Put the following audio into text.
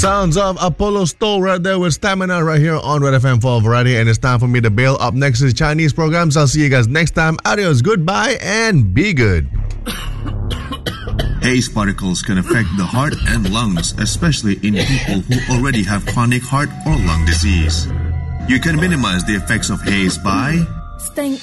Sounds of Apollo Stoll right there with Stamina right here on Red FM for Variety. And it's time for me to bail. Up next is Chinese programs. I'll see you guys next time. Adios, goodbye, and be good. Haze particles can affect the heart and lungs, especially in people who already have chronic heart or lung disease. You can minimize the effects of haze by staying